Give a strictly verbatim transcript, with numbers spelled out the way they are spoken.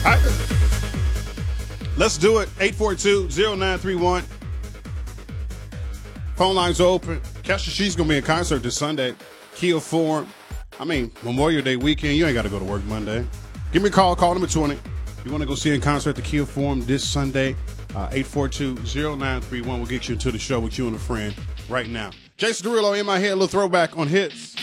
right. Let's do it. eight four two, zero nine three one. Phone lines are open. Kesha, she's going to be in concert this Sunday. Kia Forum. I mean, Memorial Day weekend. You ain't got to go to work Monday. Give me a call. Call number twenty. You want to go see her in concert at the Kia Forum this Sunday. Uh, eight four two, zero nine three one. We'll get you into the show with you and a friend right now. Jason Derulo in my head. A little throwback on hits.